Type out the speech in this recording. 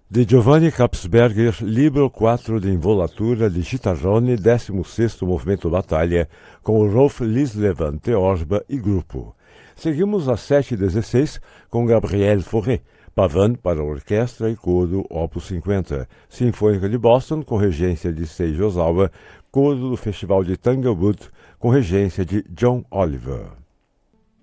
De Giovanni Capsberger, Libro 4 de Involatura di Chitarrone, 16º movimento Batalha, com Rolf Lislevan, Teorba e grupo. Seguimos às 7h16 com Gabriel Fauré, Pavane para orquestra e coro, Opus 50, Sinfônica de Boston, com regência de Seiji Ozawa, coro do Festival de Tanglewood, com regência de John Oliver.